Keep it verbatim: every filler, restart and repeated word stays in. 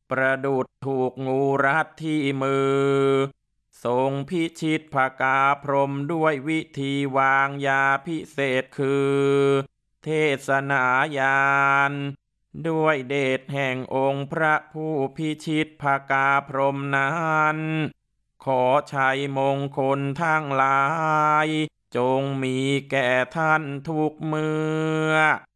ประดุจถูกงูรัดที่มือทรงพิชิตภกาพรหมด้วยวิธีวางยาพิเศษคือเทศนาญาณด้วยเดชแห่งองค์พระผู้พิชิตภกาพรหมนั้นขอชัยมงคลทั้งหลายจงมีแก่ท่านทุกเมื่อ